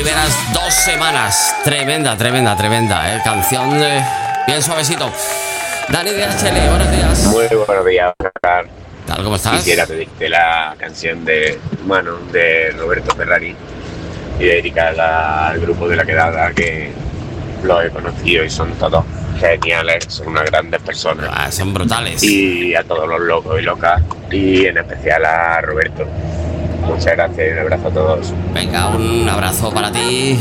primeras 2 semanas. Tremenda, canción bien suavecito. Dani de HL, buenos días. Muy buenos días, Oscar. ¿Tal, cómo estás? Quisiera pedirte la canción de Mano de Roberto Ferrari y dedicarla al grupo de La Quedada, que los he conocido y son todos geniales, son unas grandes personas. Son brutales. Y a todos los locos y locas, y en especial a Roberto. Muchas gracias y un abrazo a todos. Venga, un abrazo para ti.